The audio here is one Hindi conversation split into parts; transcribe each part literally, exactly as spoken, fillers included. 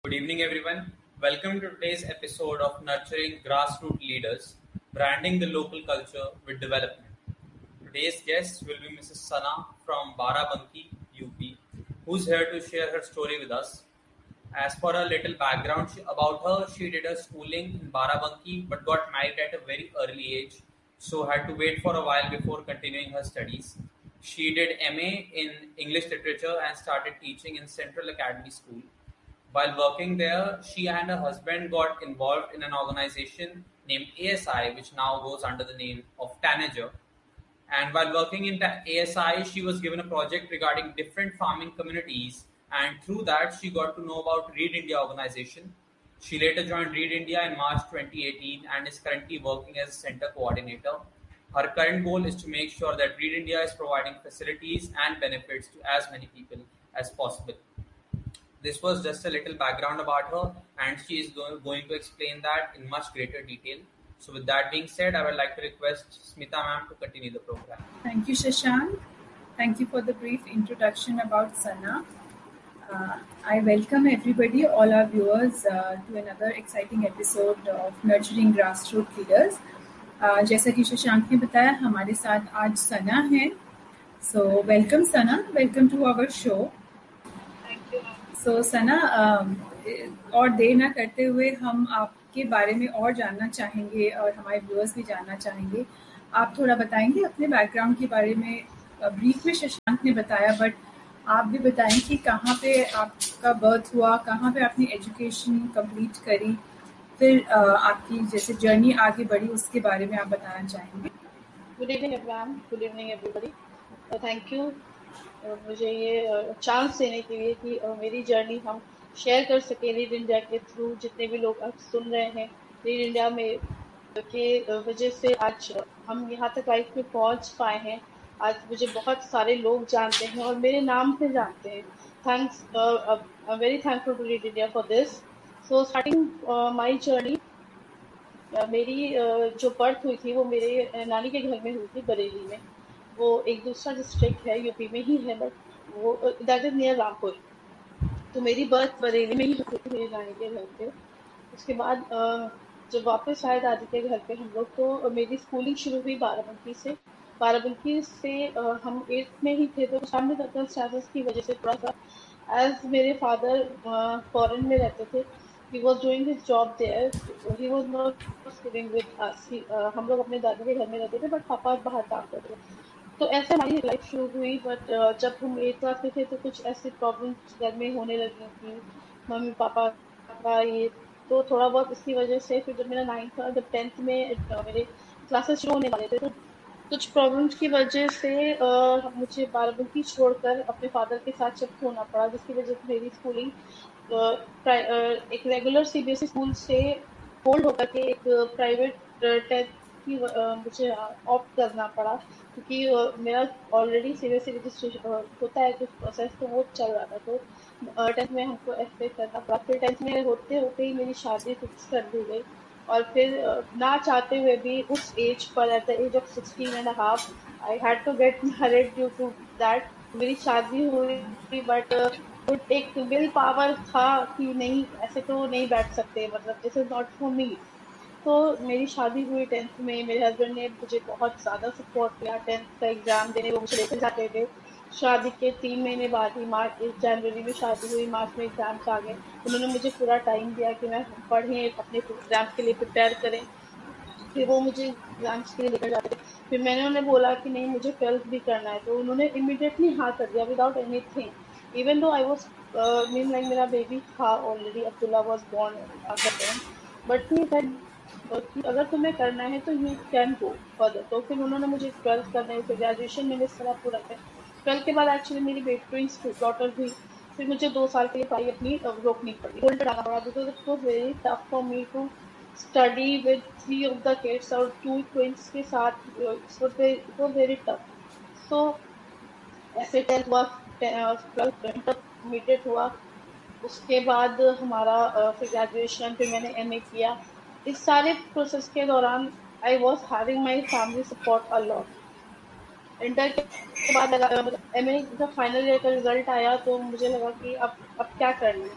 Good evening, everyone. Welcome to today's episode of Nurturing Grassroots Leaders, Branding the Local Culture with Development. Today's guest will be Missus Sana from Barabanki, U P, who's here to share her story with us. As for a little background she- about her, she did her schooling in Barabanki but got married at a very early age, so had to wait for a while before continuing her studies. She did M A in English Literature and started teaching in Central Academy School. While working there, she and her husband got involved in an organization named A S I, which now goes under the name of Tanager. And while working in ta- A S I, she was given a project regarding different farming communities, and through that, she got to know about Read India organization. She later joined Read India in March twenty eighteen and is currently working as a center coordinator. Her current goal is to make sure that Read India is providing facilities and benefits to as many people as possible. This was just a little background about her, and she is go- going to explain that in much greater detail. So, with that being said, I would like to request Smita ma'am to continue the program. Thank you, Shashank. Thank you for the brief introduction about Sana. Uh, I welcome everybody, all our viewers, uh, to another exciting episode of Nurturing Grassroots Leaders. Uh, जैसा कि शशांक ने बताया, हमारे साथ आज सना है. So, welcome Sana. Welcome to our show. Thank you. So, Sana, um, और देर ना करते हुए हम आपके बारे में और जानना चाहेंगे और हमारे व्यूअर्स भी जानना चाहेंगे. आप थोड़ा बताएंगे अपने बैकग्राउंड के बारे में. ब्रीफ में शशांक ने बताया, बट आप भी बताएं कि कहाँ पे आपका बर्थ हुआ, कहाँ पे आपने एजुकेशन कंप्लीट करी, फिर uh, आपकी जैसे जर्नी आगे बढ़ी, उसके बारे में आप बताना चाहेंगे. Good evening, everyone. Good evening, everybody. Uh, thank you uh, मुझे ये चांस देने के लिए कि uh, मेरी जर्नी हम शेयर कर सके रीड इंडिया के थ्रू. जितने भी लोग अब सुन रहे हैं रीड इंडिया में के uh, वजह से आज uh, हम यहाँ तक लाइफ में पहुँच पाए हैं. आज मुझे बहुत सारे लोग जानते हैं और मेरे नाम से जानते हैं. Thanks, I am very thankful to read India for this. So starting my journey, मेरी uh, जो बर्थ हुई थी वो मेरे uh, नानी के घर में हुई थी, बरेली में. वो एक दूसरा डिस्ट्रिक्ट है, यूपी में ही है, बट वो दैट इज नियर रामपुर. तो मेरी बर्थ बरेली में ही हुई थी, मेरी नानी के घर पे. उसके बाद uh, जब वापस आए दादी के घर पे हम लोग, तो मेरी स्कूलिंग शुरू हुई बाराबंकी से. बाराबंकी से uh, हम एट्थ में ही थे, तो सामने तक स्टेटस की वजह से थोड़ा सा, एज मेरे फादर फॉरेन में रहते थे, he was doing his job there, he was not living with us. He, uh, हम लोग अपने दादी के घर में रहते थे, बट पापा बाहर काम करते थे. तो ऐसे हमारी लाइफ शुरू हुई. बट uh, जब हम एट क्लास में थे तो कुछ ऐसी प्रॉब्लम्स घर में होने लगी थी, मम्मी पापा का ये, तो थोड़ा बहुत इसकी वजह से फिर जब मेरा नाइन्थ था, जब टेंथ में uh, मेरे क्लासेस शुरू होने वाले थे, तो कुछ प्रॉब्लम्स की वजह से uh, मुझे बाराबंकी छोड़कर अपने फादर के साथ शिफ्ट होना पड़ा, जिसकी वजह से मेरी स्कूलिंग एक रेगुलर सीबीएसई स्कूल से होल्ड होकर के एक प्राइवेट टेट की मुझे ऑप्ट करना पड़ा, क्योंकि मेरा ऑलरेडी सीबीएसई रजिस्ट्रेशन होता है कुछ प्रोसेस, तो वो चल रहा था. तो टेंथ में हमको एफ करना पड़ा. फिर टेंथ में होते होते ही मेरी शादी फिक्स कर दी गई, और फिर ना चाहते हुए भी उस as per, at the age of sixteen and half, I had to get married due to that. मेरी शादी हुई, बट एक विल पावर था कि नहीं, ऐसे तो नहीं बैठ सकते, मतलब this is not for me. तो मेरी शादी हुई टेंथ में. मेरे हस्बैंड ने मुझे बहुत ज़्यादा सपोर्ट किया. टेंथ का एग्ज़ाम देने वो मुझे लेकर जाते थे. शादी के तीन महीने बाद ही, मार्च जनवरी में शादी हुई, मार्च में एग्ज़ाम्स आ गए. उन्होंने मुझे पूरा टाइम दिया कि मैं पढ़ें, अपने एग्ज़ाम्स के लिए प्रिपेयर करें. फिर वो मुझे एग्ज़ाम्स के लिए लेकर जाते थे. फिर मैंने उन्हें बोला कि नहीं, मुझे ट्वेल्थ भी करना है, तो उन्होंने इमीडिएटली हाँ कर दिया without any thing. Even though I was mean like मेरा बेबी था already, Abdullah was born after ten, but he said कि अगर तुम्हें करना है तो यू कैन गो फर्दर. तो फिर उन्होंने मुझे ट्वेल्थ करने, फिर ग्रेजुएशन मैंने इस तरह पूरा किया. ट्वेल्थ के बाद एक्चुअली मेरी बेटी डॉटर हुई. फिर मुझे दो साल के लिए पढ़ाई अपनी रोकनी पड़ी, होल्ड कराना पड़ा, because it was very tough for me to study with three of the kids और टू ट्विंस के साथ. It was very tough. सो ऐसे टेंथ हुआ, ट्वेल्थ इंटरमीडिएट हुआ. उसके बाद हमारा फिर ग्रेजुएशन, फिर मैंने एमए किया. इस सारे प्रोसेस के दौरान I was having my family support a lot. Inter के बाद एमए जब फाइनल ईयर का रिजल्ट आया, तो मुझे लगा कि अब अब क्या करना है.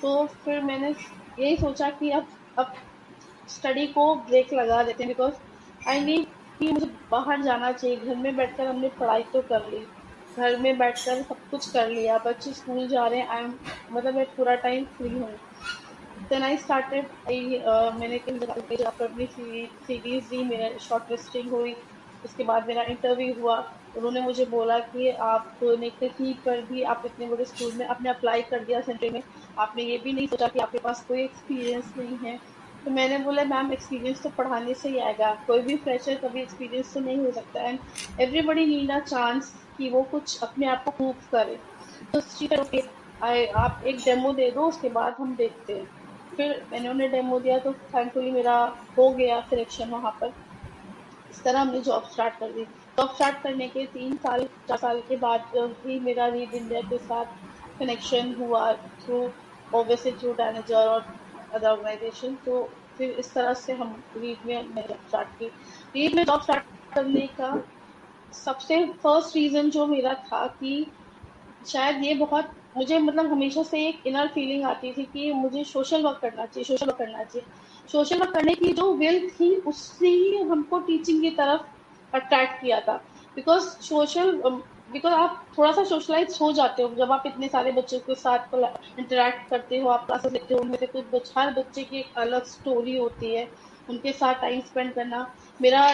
तो फिर मैंने यही सोचा कि अब अब स्टडी को ब्रेक लगा देते हैं, बिकॉज आई नीड कि मुझे बाहर जाना चाहिए। घर में बैठकर हमने पढ़ाई तो कर ली, घर में बैठकर सब कुछ कर लिया, बच्चे स्कूल जा रहे हैं, आई एम मतलब मैं पूरा टाइम फ्री हूँ। देन आई स्टार्टेड आई मैंने कई जगह पर अपनी सीरीज दी, मेरा शॉर्ट लिस्टिंग हुई, उसके बाद मेरा इंटरव्यू हुआ। उन्होंने मुझे बोला कि आपने कहीं पर भी, आप इतने बड़े स्कूल में आपने अप्लाई कर दिया सेंटर में, आपने ये भी नहीं सोचा कि आपके पास कोई एक्सपीरियंस नहीं है। तो मैंने बोला मैम एक्सपीरियंस तो पढ़ाने से ही आएगा, कोई भी फ्रेशर कभी एक्सपीरियंस तो नहीं हो सकता, and everybody need a chance कि वो कुछ अपने आप को प्रूव करे। तो ओके आप एक डेमो दे दो, उसके बाद हम देखते हैं। फिर मैंने उन्हें डेमो दिया तो थैंकफुली मेरा हो गया सिलेक्शन वहाँ पर। इस तरह हमने जॉब स्टार्ट कर दी। जॉब स्टार्ट करने के तीन साल चार साल के बाद ही मेरा रीड इंडिया के साथ कनेक्शन हुआ, थ्रू ओबीएसली थ्रू मैनेजर और अदर ऑर्गेनाइजेशन। तो फिर इस तरह से हम रीड में मैंने जॉब स्टार्ट की। रीड में जॉब स्टार्ट करने का सबसे फर्स्ट रीजन जो मेरा था कि शायद ये बहुत मुझे मतलब हमेशा से एक इनर फीलिंग आती थी कि मुझे सोशल वर्क करना चाहिए, सोशल वर्क करना चाहिए। सोशल वर्क करने की जो विल थी उसने ही हमको टीचिंग की तरफ अट्रैक्ट किया था। बिकॉज सोशल बिकॉज आप थोड़ा सा सोशलाइज हो जाते हो जब आप इतने सारे बच्चों के साथ इंटरेक्ट करते हो, आप क्लासेस लेते हो, उनमें से कुछ बच्चे, हर बच्चे की एक अलग स्टोरी होती है, उनके साथ टाइम स्पेंड करना। मेरा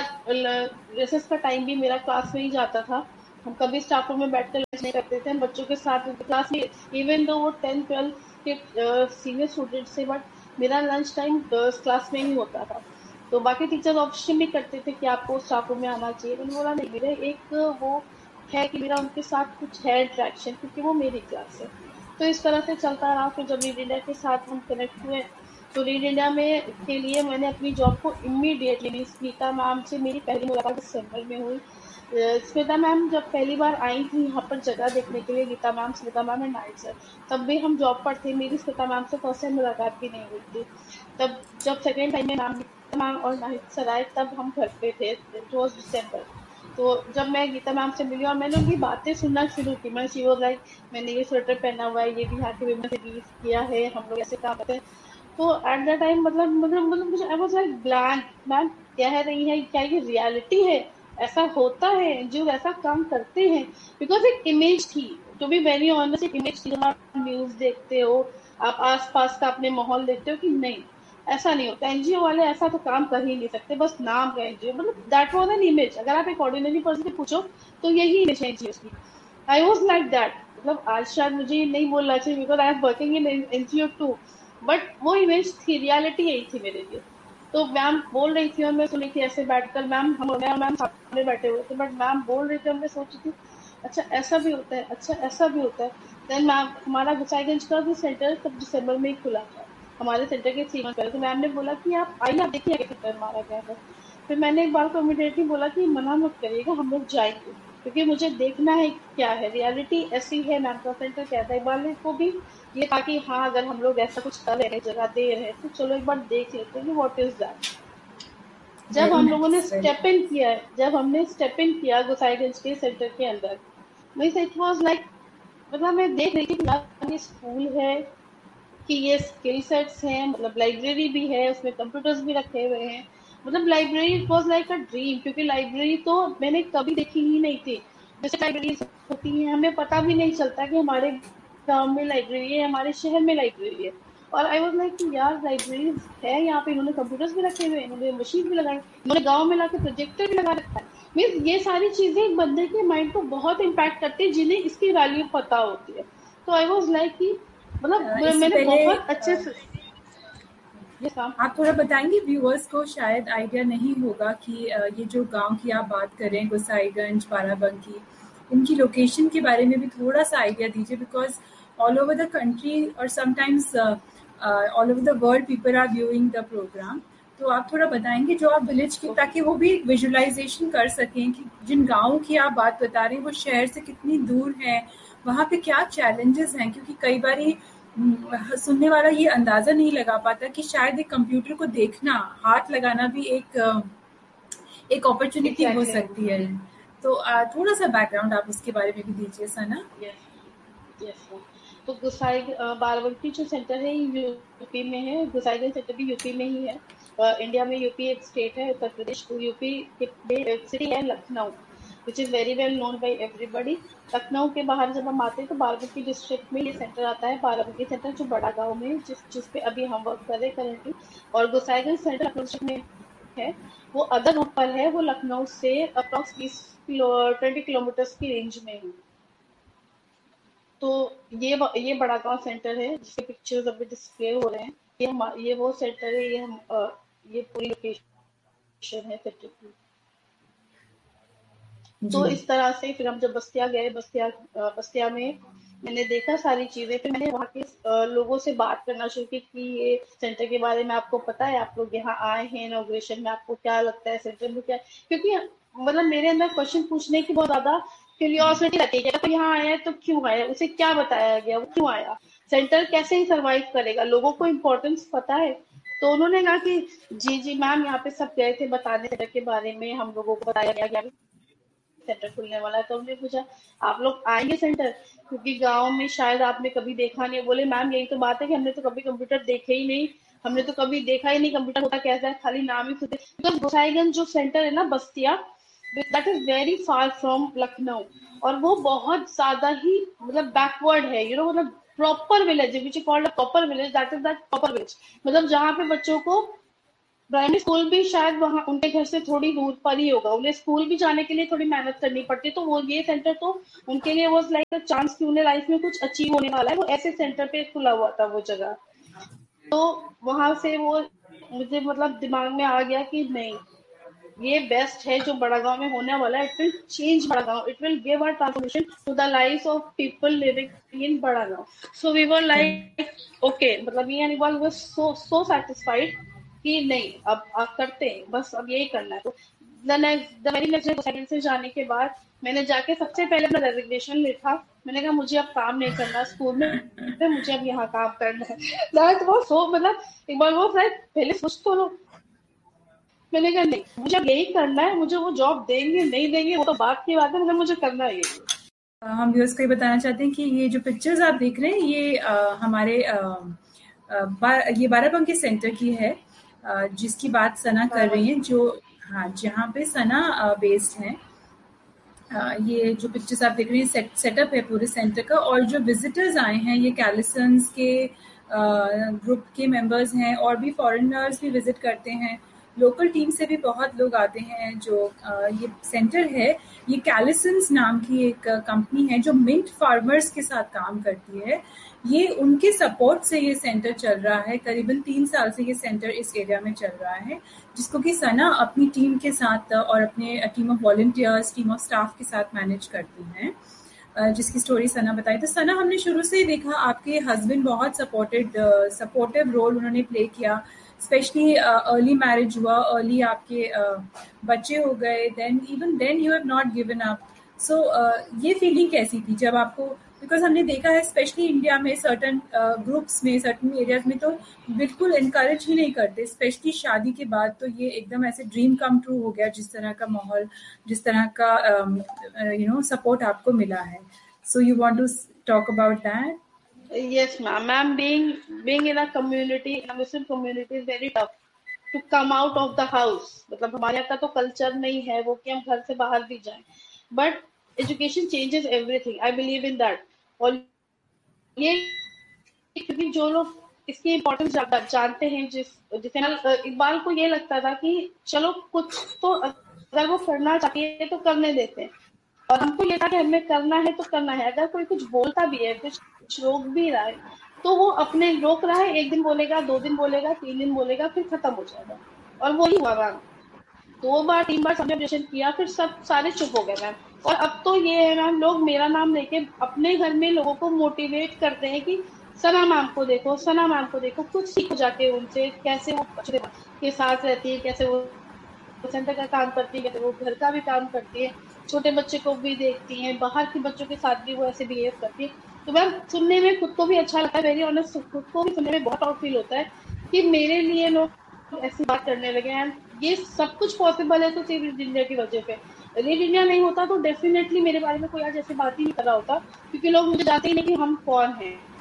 रिसेस का टाइम भी मेरा क्लास में ही जाता था। हम कभी स्टाफ रूम में बैठकर लंच नहीं करते थे, हम बच्चों के साथ क्लास में, इवन दो वो टेंथ ट्वेल्थ के सीनियर स्टूडेंट्स थे, बट मेरा लंच टाइम क्लास में ही होता था। तो बाकी टीचर्स ऑप्शन भी करते थे कि आपको स्टाफ रूम में आना चाहिए, मैंने बोला नहीं, मेरा एक वो है कि मेरा उनके साथ कुछ है इंट्रैक्शन, क्योंकि वो मेरी क्लास है। तो इस तरह से चलता रहा। फिर जब रीड इंडिया के साथ हम कनेक्ट हुए तो रीड इंडिया में के लिए मैंने अपनी जॉब को इमीडिएटली, स्मिता मैम से मेरी पहली मुलाकात दिसंबर में हुई। स्मिता मैम जब पहली बार आई थी यहाँ पर जगह देखने के लिए, Gita ma'am, Smita ma'am and night sir, तब भी हम जॉब पर थे, मेरी स्मिता मैम से फर्स्ट टाइम मुलाकात भी नहीं हुई थी। तब जब सेकेंड टाइम में मैम गीता मैम और नाइट सर आए तब हम घर पे थे, इट वॉज दिसंबर। तो जब मैं गीता मैम से मिली और मैंने उनकी बातें सुनना शुरू की, मैं शी वाज लाइक मैंने ये स्वेटर पहना हुआ है, ये भी यहाँ के विमेन से यूज किया है, हम लोग ऐसे काम करते हैं। तो एट द टाइम मतलब मतलब मतलब मुझे I was like blank, ma'am कह रही है क्या ये रियलिटी है, ऐसा होता है, जो ऐसा काम करते हैं। बिकॉज एक इमेज थी, टू बी वेरी ऑनेस्ट, एक इमेज थी। आप न्यूज देखते हो, आप आसपास का अपने माहौल देखते हो कि नहीं ऐसा नहीं होता, एनजीओ वाले ऐसा तो काम कर ही नहीं सकते, बस नाम का एनजीओ, मतलब दैट वाज एन इमेज। अगर आप एक ऑर्डिनरी पर्सन से पूछो तो यही इमेज है एनजीओ की। आई वाज लाइक दैट, मतलब आज शायद मुझे ये नहीं बोलना चाहिए because I am working in NGO to, but वो इमेज थी, रियलिटी यही थी मेरे लिए। तो मैम बोल रही थी और मैं सुनी थी ऐसे बैठकर, मैम हम मैं मैम सामने बैठे हुए थे, बट मैम बोल रही थी और मैं सोची थी अच्छा ऐसा भी होता है, अच्छा ऐसा भी होता है। देन मैम हमारा गोसाईगंज का भी सेंटर तब दिसंबर में ही खुला था, हमारे सेंटर के थ्री मंथ पहले। तो मैम ने बोला कि आप आइए, आप देखिए सेंटर हमारा क्या है। फिर मैंने एक बार को इमीडिएटली बोला कि मना मत करिएगा, हम लोग जाएंगे, क्योंकि मुझे देखना है क्या है, रियलिटी ऐसी है। मैम का सेंटर क्या था, एक बार को भी ये था कि हाँ अगर हम लोग ऐसा कुछ कर रहे हैं, जगह दे रहे हैं, तो चलो एक बार देख लेते हैं कि व्हाट इज दैट। जब हम लोगों ने स्टेप इन किया जब हमने स्टेप इन किया गोसाईगंज के सेंटर के अंदर, मींस इट वाज लाइक, मतलब मैं देख रही थी कि ये स्कूल है कि ये स्किल सेट्स हैं, मतलब लाइब्रेरी भी है, उसमें कंप्यूटर्स भी रखे हुए हैं, मतलब library it was like a dream. क्योंकि लाइब्रेरी तो मैंने कभी देखी ही नहीं थी, जैसे लाइब्रेरी होती है हमें पता भी नहीं चलता कि हमारे गांव में लाइब्रेरी है, हमारे शहर में लाइब्रेरी है। और आई वाज लाइक कि यार लाइब्रेरी है यहाँ पे, इन्होंने कंप्यूटर्स भी रखे हुए हैं, इन्होंने मशीन भी लगाई, इन्होंने गाँव में लाके प्रोजेक्टर भी लगा रखा है। मीन्स ये सारी चीजें एक बंदे के माइंड को बहुत इम्पैक्ट करती है जिन्हें इसकी वैल्यू पता होती है। तो आई वाज लाइक कि मतलब मैंने बहुत अच्छे से ये काम। आप थोड़ा बताएंगे, व्यूअर्स को शायद आइडिया नहीं होगा कि ये जो गांव की आप बात कर रहे हैं गोसाईगंज, बाराबंकी, इनकी लोकेशन के बारे में भी थोड़ा सा आइडिया दीजिए, because all over the country और sometimes all over the world people are viewing the programme. तो आप थोड़ा बताएंगे जो आप विलेज की, ताकि वो भी विजुअलाइजेशन कर सकें कि जिन गाँवों की आप बात बता रहे हैं वो शहर से कितनी दूर है, वहाँ पे क्या चैलेंजेस हैं। क्योंकि कई बार सुनने वाला ये अंदाजा नहीं लगा पाता कि शायद एक कंप्यूटर को देखना, हाथ लगाना भी एक एक अपॉर्चुनिटी exactly. हो सकती है। तो थोड़ा सा बैकग्राउंड आप उसके बारे में भी दीजिए सना। yes. yes. तो गोसाई बाराबंकी जो सेंटर है ये यूपी में है, गोसाईगंज सेंटर भी यूपी में ही है। uh, इंडिया में यूपी एक स्टेट है, उत्तर प्रदेश। तो यूपी के सिटी है Lucknow, which is very well known by everybody. Lucknow के बाहर जब हम आते हैं तो बाराबंकी डिस्ट्रिक्ट में ये सेंटर आता है, बाराबंकी सेंटर जो बड़ा गांव में जिस जिस पे अभी हम वर्क कर रहे हैं करेंटली। और गोसाईगंज सेंटर लखनऊ डिस्ट्रिक्ट में है, वो अदर रूट पर है, वो लखनऊ से अप्रॉक्स बीस किलो ट्वेंटी किलोमीटर्स की रेंज में है। तो ये ये बड़ा गांव सेंटर है जिसके पिक्चर्स अभी डिस्प्ले हो रहे हैं। ये हम ये वो सेंटर है, ये हम आ, ये पूरी लोकेशन है सेंटर की। तो इस तरह से फिर हम जब बस्तिया गए, बस्तिया बस्तिया में मैंने देखा सारी चीजें, फिर मैंने वहाँ के लोगों से बात करना शुरू की कि ये सेंटर के बारे में आपको पता है, आप लोग यहाँ आए हैं इनॉग्रेशन में, आपको क्या लगता है सेंटर में क्या, क्योंकि मतलब मेरे अंदर क्वेश्चन पूछने की बहुत ज्यादा क्यूरियोसिटी रहती है कि अगर यहाँ आया है तो क्यों आया, उसे क्या बताया गया, वो क्यों आया, सेंटर कैसे ही सर्वाइव करेगा, लोगों को इम्पोर्टेंस पता है। तो उन्होंने कहा कि जी जी मैम, यहाँ पे सब गए थे बताने सेंटर के बारे में, हम लोगों को बताया गया कि सेंटर खुलने वाला है। तो हमने पूछा आप लोग आएंगे सेंटर, क्योंकि गांव में शायद आपने कभी देखा नहीं। बोले मैम यही तो बात है कि हमने तो कभी कंप्यूटर देखे ही नहीं, हमने तो कभी देखा ही नहीं कंप्यूटर होता कैसा है, खाली नाम ही सुनते। तो गोसाईगंज जो सेंटर है ना Bastia, that is very far from Lucknow, और वो बहुत ज्यादा ही मतलब बैकवर्ड है, यू नो, मतलब proper village which is called a proper village, that is that proper village, मतलब जहाँ पे बच्चों को प्राइमरी स्कूल भी शायद वहाँ उनके घर से थोड़ी दूर पर ही होगा, उन्हें स्कूल भी जाने के लिए थोड़ी मेहनत करनी पड़ती। तो वो ये सेंटर तो उनके लिए वो लाइक अ चांस कि उन्हें लाइफ में कुछ अचीव होने वाला है, वो ऐसे सेंटर पे खुला हुआ था वो जगह। तो वहां से वो मुझे मतलब दिमाग में आ गया कि नहीं, ये बेस्ट है जो बड़ा गांव में होने वाला है। इट विल चेंज बड़ा गांव, it will give a transformation to the life of people living in बड़ा गांव। So we were like okay, मतलब me and Iqbal was so so satisfied कि नहीं अब आप करते हैं, बस अब यही करना है। तो the next the very next day second से जाने के बाद मैंने जाके सबसे पहले अपना रेजिग्नेशन लिखा। मैंने कहा मुझे अब काम नहीं करना स्कूल में, मुझे अब यहाँ काम करना है। दैट वाज सो, मतलब एक बार वो लाइक पहले सोच तो लो। मैंने कहा नहीं, मुझे अब यही करना है, मुझे वो जॉब देंगे नहीं देंगे वो तो बात की बात है, मतलब मुझे करना है यही। हम व्यूअर्स को ये बताना चाहते हैं कि ये जो पिक्चर्स आप देख रहे हैं ये आ, हमारे आ, आ, बा, ये बाराबंकी सेंटर की है, आ, जिसकी बात सना कर रही है, जो हाँ जहाँ पे सना बेस्ड है। आ, ये जो पिक्चर्स आप देख रहे हैं सेट सेटअप है पूरे सेंटर का, और जो विजिटर्स आए हैं ये कैलिसंस के ग्रुप के मेंबर्स हैं, और भी फॉरेनर्स भी विजिट करते हैं, लोकल टीम से भी बहुत लोग आते हैं। जो आ, ये सेंटर है ये कैलिसंस नाम की एक कंपनी है जो मिंट फार्मर्स के साथ काम करती है, ये उनके सपोर्ट से ये सेंटर चल रहा है। करीबन तीन साल से ये सेंटर इस एरिया में चल रहा है, जिसको कि सना अपनी टीम के साथ और अपने team of volunteers, team of staff के साथ मैनेज करती हैं, जिसकी स्टोरी सना बताई। तो सना, हमने शुरू से ही देखा आपके हस्बैंड बहुत सपोर्टेड सपोर्टिव रोल उन्होंने प्ले किया, स्पेशली अर्ली मैरिज हुआ, अर्ली आपके uh, बच्चे हो गए, then even then you have not given up. सो ये फीलिंग कैसी थी जब आपको, बिकॉज हमने देखा है स्पेशली इंडिया में सर्टन ग्रुप्स में, सर्टन एरियाज में तो बिल्कुल इनकरेज ही नहीं करते, स्पेशली शादी के बाद तो ये एकदम ऐसे ड्रीम कम ट्रू हो गया, जिस तरह का माहौल, जिस तरह का यू नो सपोर्ट आपको मिला है। So you want to talk about that? Yes, ma'am. Ma'am, being being in a community, in a Muslim community, is very tough to come out of the house. मतलब हमारे यहाँ का तो कल्चर नहीं है वो कि हम घर से बाहर भी जाएं, but education changes everything, I believe in that. और ये क्योंकि जो लोग इसकी इम्पोर्टेंस जानते हैं, जिस जिसे इकबाल को ये लगता था कि चलो कुछ तो अगर वो करना चाहती है तो करने देते हैं, और हमको ये था कि हमें करना है तो करना है। अगर कोई कुछ बोलता भी है, कुछ रोक भी रहा है, तो वो अपने रोक रहा है, एक दिन बोलेगा, दो दिन बोलेगा, तीन दिन बोलेगा, फिर खत्म हो जाएगा। और वही हुआ मैम, दो बार तीन बार सबने ऑब्जेक्शन किया, फिर सब सारे चुप हो गए मैम। और अब तो ये है मैम, लोग मेरा नाम लेके अपने घर में लोगों को मोटिवेट करते हैं कि सना मैम को देखो, सना मैम को देखो, कुछ सीखो जाके उनसे, कैसे वो बच्चों के साथ रहती है, कैसे वो सेंटर का काम करती है, कैसे वो घर का भी काम करती है, छोटे बच्चे को भी देखती हैं, बाहर के बच्चों के साथ भी वो ऐसे बिहेव करती है। तो मैम सुनने में खुद को भी अच्छा लगता है, वेरी ऑनेस्ट, खुद को भी सुनने में बहुत प्राउड फील होता है कि मेरे लिए लोग ऐसी बात करने लगे हैं। ये सब कुछ पॉसिबल है तो सिर्फ रीड इंडिया की वजह पे। रीड इंडिया नहीं होता तो डेफिनेटली मेरे बारे में कोई आज ऐसी बात ही नहीं कर रहा होता, क्योंकि लोग मुझे जानते ही नहीं कि हम कौन हैं।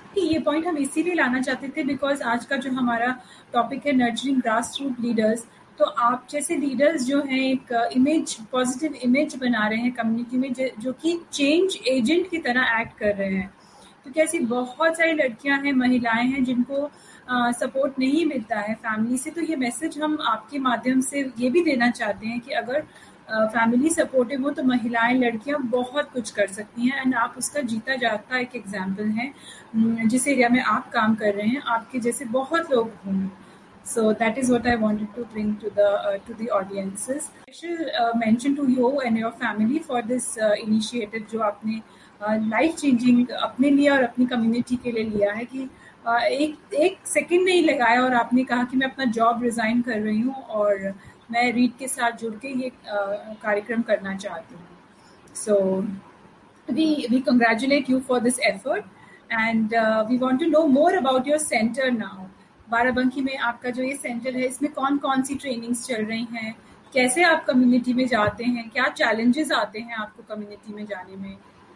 कि ये पॉइंट हम इसीलिए लाना चाहते थे बिकॉज आज का जो हमारा टॉपिक है नर्चरिंग ग्रास रूट लीडर्स, तो आप जैसे लीडर्स जो हैं एक इमेज, पॉजिटिव इमेज बना रहे हैं कम्युनिटी में, जो कि चेंज एजेंट की तरह एक्ट कर रहे हैं। क्योंकि ऐसी बहुत सारी लड़कियां हैं, महिलाएं हैं जिनको सपोर्ट uh, नहीं मिलता है फैमिली से। तो ये मैसेज हम आपके माध्यम से ये भी देना चाहते हैं कि अगर फैमिली uh, सपोर्टिव हो तो महिलाएं, लड़कियां बहुत कुछ कर सकती हैं। एंड आप उसका जीता जागता एक एग्जाम्पल हैं। जिस एरिया में आप काम कर रहे हैं आपके जैसे बहुत लोग होंगे। So that is what I wanted to bring to the uh, to the audiences. Special uh, mention to you and your family for this uh, initiative जो आपने लाइफ uh, चेंजिंग अपने लिए और अपनी कम्युनिटी के लिए लिया है कि uh, एक एक सेकंड नहीं लगाया और आपने कहा कि मैं अपना जॉब रिजाइन कर रही हूँ और मैं रीड के साथ जुड़ के ये uh, कार्यक्रम करना चाहती हूँ। So we we congratulate you for this effort and uh, we want to know more about your center now. Barabanki में आपका जो ये सेंटर है इसमें कौन कौन सी ट्रेनिंग्स चल रही हैं, कैसे आप कम्युनिटी में जाते हैं, क्या चैलेंजेस आते हैं आपको कम्युनिटी में जाने में?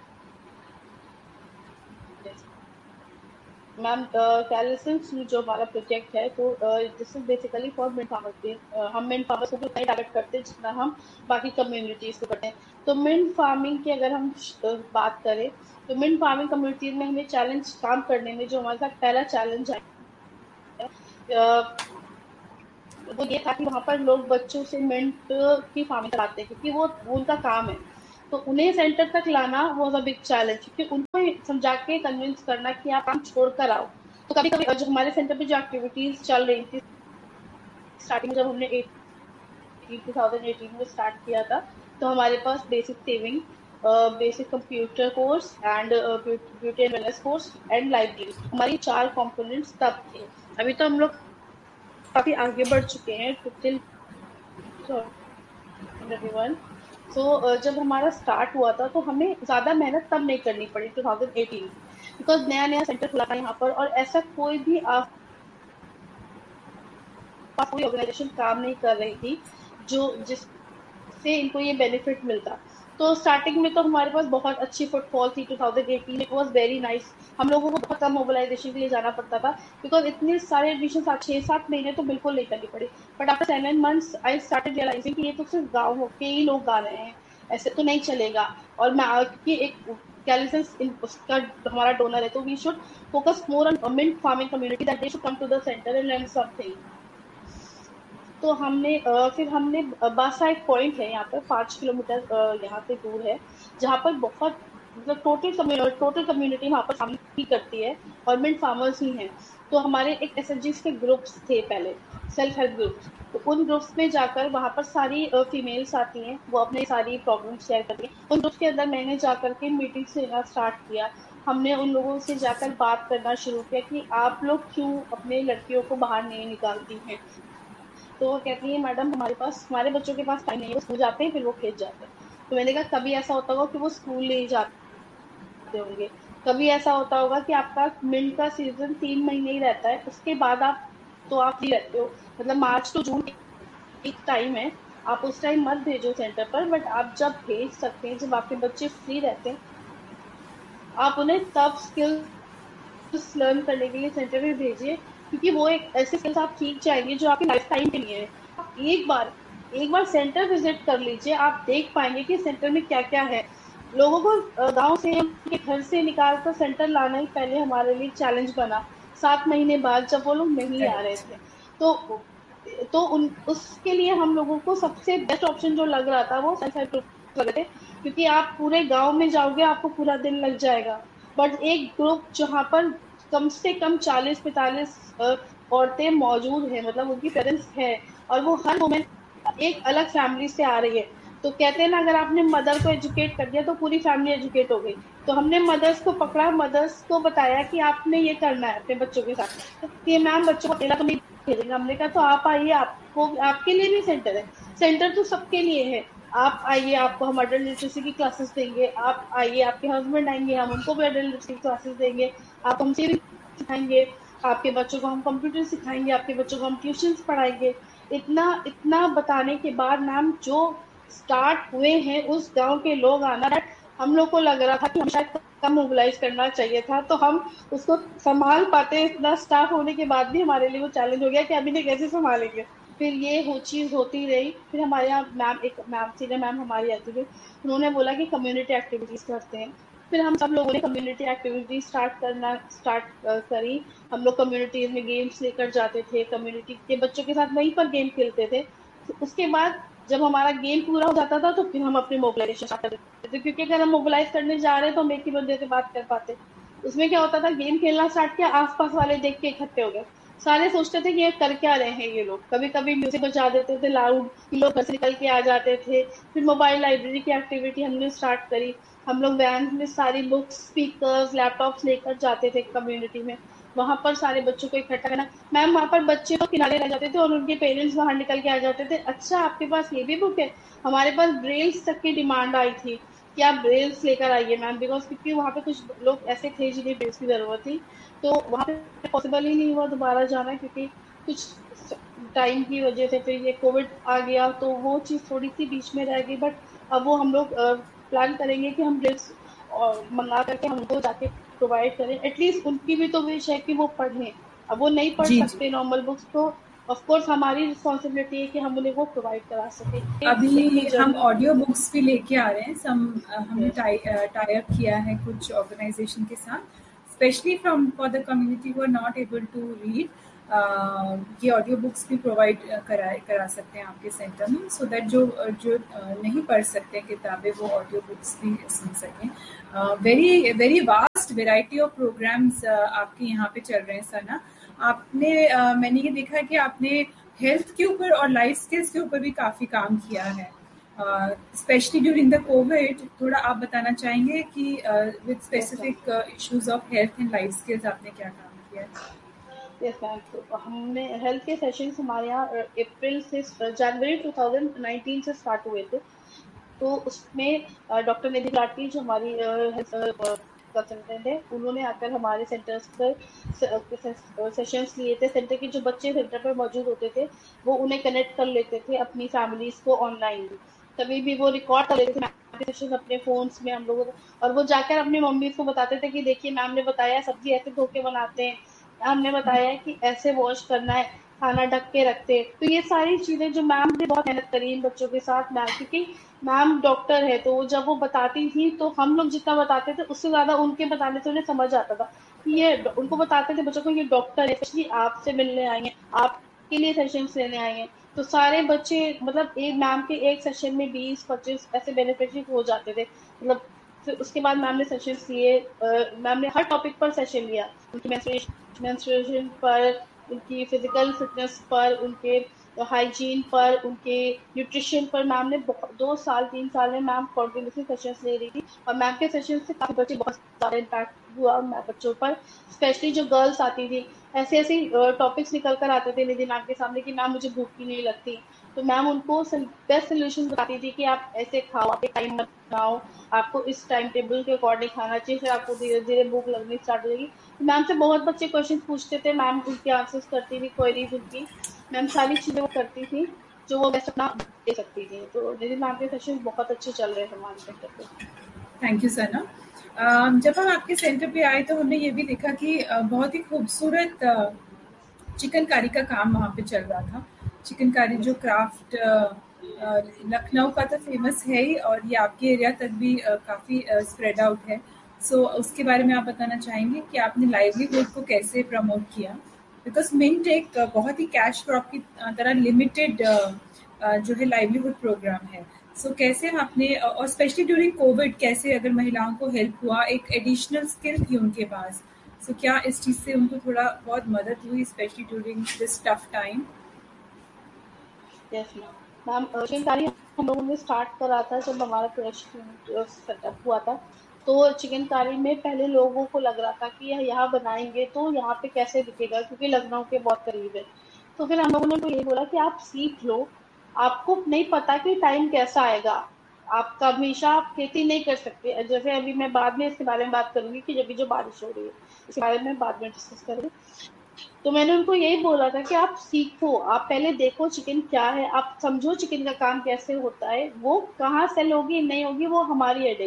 मैम कैलिसेंस जो हमारा प्रोजेक्ट है तो दिस इज बेसिकली फॉर मिन फार्मर्स। हम मिन फार्मर्स को उतना ही टारगेट करते हैं जितना हम बाकी कम्युनिटीज को करते हैं। तो मिन फार्मिंग की अगर हम बात करें तो मिन फार्मिंग कम्युनिटी में हमें चैलेंज काम करने में जो हमारे साथ पहला चैलेंज है वो ये था कि वहाँ पर लोग बच्चों से मिंट की फार्मिंग कराते हैं क्योंकि वो उनका काम है। तो उन्हें सेंटर तक लाना वाज अ बिग चैलेंज क्योंकि उनको समझा के कन्विंस करना कि आप काम छोड़ कर आओ। तो कभी कभी जो हमारे सेंटर पे जो एक्टिविटीज चल रही थी स्टार्टिंग जब हमने टू थाउजेंड एटीन में स्टार्ट किया था तो हमारे पास basic saving, basic computer course and beauty and wellness course and library, हमारी चार कंपोनेंट्स तब थे। अभी तो हम लोग काफी आगे बढ़ चुके हैं टिल एवरीवन। तो जब हमारा स्टार्ट हुआ था तो हमें ज्यादा मेहनत तब नहीं करनी पड़ी टू थाउजेंड एटीन बिकॉज नया नया सेंटर खुला था यहाँ पर और ऐसा कोई भी आप कोई ऑर्गेनाइजेशन काम नहीं कर रही थी जो जिससे इनको ये बेनिफिट मिलता। तो स्टार्टिंग में तो हमारे पास बहुत अच्छी फुटफॉल थी two thousand eighteen. It was very nice. हम लोगों को बहुत कम मोबिलाइजेशन के लिए जाना पड़ता था बिकॉज इतने सारे एडमिशन छह सात महीने तो बिल्कुल नहीं करनी पड़ी। But after seven months I started realising कि ये तो सिर्फ गाँव के ही लोग गा रहे हैं, ऐसे तो नहीं चलेगा। और मैं क्योंकि एक कैलिसेंस उसका हमारा डोनर है तो we should focus more on mint farming community that they should come to the centre and learn something. तो हमने फिर हमने बासा एक पॉइंट है यहाँ पर पाँच किलोमीटर यहाँ से दूर है जहाँ पर बहुत मतलब टोटल टोटल कम्युनिटी वहाँ पर शामिल ही करती है और मिंट फार्मर्स ही हैं। तो हमारे एक एस एच जीज के ग्रुप्स थे पहले, सेल्फ हेल्प ग्रुप्स। तो उन ग्रुप्स में जाकर वहाँ पर सारी फीमेल्स आती हैं, वो अपनी सारी प्रॉब्लम शेयर करती हैं। उन ग्रुप्स के अंदर मैंने जाकर के मीटिंग्स लेना स्टार्ट किया। हमने उन लोगों से जाकर बात करना शुरू किया कि आप लोग क्यों अपने लड़कियों को बाहर नहीं निकालती हैं। तो वो कहती है मैडम हमारे पास हमारे बच्चों के पास टाइम नहीं है, वो स्कूल जाते हैं फिर वो खेत जाते हैं। तो मैंने कहा कभी ऐसा होता होगा कि वो स्कूल नहीं जाते होंगे, कभी ऐसा होता होगा कि आपका मिंट का सीजन तीन महीने ही रहता है, उसके बाद आप तो आप फ्री रहते हो, मतलब मार्च टू जून एक टाइम है, आप उस टाइम मत भेजो सेंटर पर। बट आप जब भेज सकते हैं, जब आपके बच्चे फ्री रहते हैं, आप उन्हें तब स्किल्स लर्न करने के लिए सेंटर में भेजिए क्योंकि वो एक ऐसे स्किल्स आप सीख जाएंगे जो आपकी लाइफ टाइम के लिए है। आप एक बार एक बार सेंटर विजिट कर लीजिए, आप देख पाएंगे कि सेंटर में क्या क्या है। लोगों को गांव से उनके घर से निकाल कर सेंटर लाना ही पहले हमारे लिए चैलेंज बना। सात महीने बाद जब वो लोग नहीं आ रहे थे तो तो उन उसके लिए हम लोगों को सबसे बेस्ट ऑप्शन जो लग रहा था वो सेल्फ हेल्प ग्रुप लग रहे थे क्योंकि आप पूरे गांव में जाओगे आपको पूरा दिन लग जाएगा। बट एक ग्रुप जहाँ पर कम से कम चालीस पैंतालीस औरतें मौजूद हैं, मतलब उनकी प्रेजेंस है और वो हर मोमेंट एक अलग फैमिली से आ रही है। तो कहते हैं ना अगर आपने मदर को एजुकेट कर दिया तो पूरी फैमिली एजुकेट हो गई। तो हमने मदर्स को पकड़ा, मदर्स को बताया कि आपने ये करना है अपने बच्चों के साथ। तो ये मैम बच्चों को अकेला तो नहीं भेजेंगे। हमने कहा तो आप आइए, आपको आपके लिए भी सेंटर है, सेंटर तो सबके लिए है। आप आइए, आपको हम अडल्ट लिटरेसी की क्लासेस देंगे। आप आइए, आपके हस्बैंड आएंगे, हम उनको भी अडल्ट लिटरेसी की क्लासेस देंगे। आप हमसे भी सिखाएंगे, आपके बच्चों को हम कंप्यूटर सिखाएंगे, आपके बच्चों को हम ट्यूशन पढ़ाएंगे। इतना इतना बताने के बाद मैम जो स्टार्ट हुए हैं उस गांव के लोग आना, हम लोग को लग रहा था कि हम शायद कम मोबिलाइज करना चाहिए था, तो हम उसको संभाल पाते। इतना स्टाफ होने के बाद भी हमारे लिए वो चैलेंज हो गया कि अभी नहीं कैसे संभालेंगे। फिर ये हो चीज होती रही। फिर हमारे यहाँ मैम एक मैम सीनियर मैम हमारी आती थी, उन्होंने बोला कि कम्युनिटी एक्टिविटीज करते हैं। फिर हम सब लोगों ने कम्युनिटी एक्टिविटी स्टार्ट करना स्टार्ट करी। हम लोग कम्युनिटीज में गेम्स लेकर जाते थे, कम्युनिटी के बच्चों के साथ वहीं पर गेम खेलते थे। तो उसके बाद जब हमारा गेम पूरा हो जाता था तो फिर हम अपनी मोबिलाइजेशन स्टार्ट कर देते थे, क्योंकि अगर हम मोबिलाइज करने जा रहे हैं तो हम एक ही बंदे से बात कर पाते। उसमें क्या होता था, गेम खेलना स्टार्ट किया, आसपास वाले देख के इकट्ठे हो गए। सारे सोचते थे कि ये कर क्या रहे हैं ये लोग। कभी कभी म्यूजिक बजा देते थे लाउड, लोग घर से निकल के आ जाते थे। फिर मोबाइल लाइब्रेरी की एक्टिविटी हमने स्टार्ट करी। हम लोग वैन में सारी बुक्स, स्पीकर्स, लैपटॉप्स लेकर जाते थे कम्युनिटी में। वहां पर सारे बच्चों को इकट्ठा करना। मैम वहां पर बच्चे तो किनारे रह जाते थे और उनके पेरेंट्स बाहर निकल के आ जाते थे, अच्छा आपके पास ये भी बुक है। हमारे पास ब्रेल्स तक की डिमांड आई थी कि आप ब्रेल्स लेकर आइए मैम, बिकॉज क्योंकि वहाँ पे कुछ लोग ऐसे थे जिन्हें ब्रेल्स की जरूरत थी। तो वहाँ पे पॉसिबल ही नहीं हुआ दोबारा जाना, क्योंकि कुछ टाइम की वजह से फिर ये कोविड आ गया, तो वो चीज़ थोड़ी सी बीच में रह गई। बट अब वो हम लोग प्लान करेंगे कि हम ब्रेल्स और मंगा करके हम उनको जाके प्रोवाइड करें। एटलीस्ट उनकी भी तो विश है कि वो पढ़ें। अब वो नहीं पढ़ जी जी। सकते नॉर्मल बुक्स, तो ऑफ कोर्स हमारी रिस्पॉन्सिबिलिटी है कि हम उन्हें वो प्रोवाइड करा सके। अभी अपनी हम जर्नी ऑडियो बुक्स भी लेके आ रहे हैं। सम हमने yes, टाई टाई अप किया है कुछ ऑर्गेनाइजेशन के साथ, specially from for the community who are not able to read. ये ऑडियो बुक्स भी प्रोवाइड करा करा सकते हैं आपके सेंटर में, सो दैट जो जो uh, नहीं पढ़ सकते किताबें वो ऑडियो बुक्स भी सुन सकें। Very very vast variety of programs आपके यहाँ पे चल रहे हैं सना। आपने uh, मैंने ये देखा कि आपने हेल्थ के ऊपर और लाइफ स्किल्स के ऊपर भी काफी काम किया है, स्पेशली ड्यूरिंग द कोविड। थोड़ा आप बताना चाहेंगे कि with specific issues of health and life skills आपने क्या काम किया है? यस मैम, तो हमने हेल्थ के सेशंस हमारे यहाँ अप्रैल से जनवरी टू थाउजेंड नाइनटीन से स्टार्ट हुए थे। तो उसमें डॉक्टर निधि लाटी जो हमारी कंसल्टेंट है, उन्होंने आकर हमारे सेंटर्स पर सेशंस लिए थे। सेंटर के जो बच्चे सेंटर पर मौजूद होते थे वो उन्हें कनेक्ट कर लेते थे अपनी फैमिलीज को ऑनलाइन भी। तभी भी वो रिकॉर्ड कर लेते थे सेशंस अपने फोन्स में हम लोगों को, और वो जाकर अपनी मम्मी को बताते थे कि देखिए मैम ने बताया सब्जी ऐसे धो के बनाते हैं, मैम ने बताया है कि ऐसे वॉश करना है, खाना ढक के रखते हैं। तो ये सारी चीजें जो मैम ने बहुत मेहनत करी इन बच्चों के साथ, मैम क्योंकि मैम डॉक्टर है, तो जब वो बताती थी तो हम लोग जितना बताते थे उससे ज्यादा उनके बताने से उन्हें समझ आता था कि ये उनको बताते थे बच्चों को ये डॉक्टर है, स्पेशली आपसे मिलने आई हैं, आपके लिए सेशंस लेने आई हैं। तो सारे बच्चे मतलब एक मैम के एक सेशन में बीस पच्चीस ऐसे बेनिफिशियरी हो जाते थे। मतलब फिर उसके बाद मैम ने सेशंस लिए, मैम ने हर टॉपिक पर सेशन लिया, उनकी मेंस्ट्रुएशन पर, उनकी फिजिकल फिटनेस पर, उनके हाइजीन पर, उनके न्यूट्रिशन पर। मैम ने दो साल तीन साल में मैम कॉन्टिन्यूसली सेशंस ले रही थी, और मैम के सेशन से काफी बच्चे बहुत ज्यादा इम्पैक्ट हुआ बच्चों पर। स्पेशली जो गर्ल्स आती थी, ऐसे ऐसे टॉपिक्स निकल कर आते थे निधि मैम के सामने कि मैम मुझे भूख ही नहीं लगती, तो मैम उनको बेस्ट सोल्यूशन बताती थी कि आप ऐसे खाओ, आप टाइम बनाओ, आपको इस टाइम टेबल के अकॉर्डिंग खाना चाहिए, फिर आपको धीरे धीरे भूख लगनी स्टार्ट हो जाएगी। मैम से बहुत बच्चे क्वेश्चन पूछते थे, मैम उनके आंसर्स करती थी, क्वेरीज उनकी मैम सारी चीजें वो करती थी जो वो बेस्ट अपना दे सकती थी। तो निधि मैम के सेशन बहुत अच्छे चल रहे हैं हमारे सेंटर पे। थैंक यू सना। जब हम आपके सेंटर पे आए तो हमने ये भी देखा कि बहुत ही खूबसूरत चिकनकारी का काम वहाँ पे चल रहा था। चिकनकारी जो क्राफ्ट लखनऊ का तो फेमस है ही, और ये आपके एरिया तक भी काफ़ी स्प्रेड आउट है। सो so, उसके बारे में आप बताना चाहेंगे कि आपने लाइवलीहुड को कैसे प्रमोट किया? बिकॉज मिंट एक बहुत ही कैश क्रॉप की तरह लिमिटेड जो है लाइवलीहुड प्रोग्राम है। सो so, कैसे आपने, और स्पेशली ड्यूरिंग कोविड, कैसे अगर महिलाओं को हेल्प हुआ, एक एडिशनल स्किल थी उनके पास, सो so, क्या इस चीज से उनको थोड़ा बहुत मदद हुई specially during this tough time? Yes ma'am, ma'am chikankari हम लोगों ने स्टार्ट करा था जब हमारा प्रोडक्शन सेटअप हुआ था। तो चिकनकारी में पहले लोगों को लग रहा था कि यह यहाँ बनाएंगे तो यहाँ पे कैसे दिखेगा, क्योंकि लखनऊ के बहुत करीब है। तो फिर हम लोगों ने तो यही बोला कि आप सीख लो, आपको नहीं पता कि टाइम कैसा आएगा, आपका हमेशा आप खेती नहीं कर सकते। जैसे अभी मैं बाद में इसके बारे में बात करूंगी कि जब भी जो बारिश हो रही है इसके बारे में बाद में डिस्कस करेंगे। तो मैंने उनको यही बोला था कि आप सीखो, आप पहले देखो चिकन क्या है, आप समझो चिकन का काम कैसे होता है, वो कहाँ सेल होगी नहीं होगी वो हमारी हेडेक है।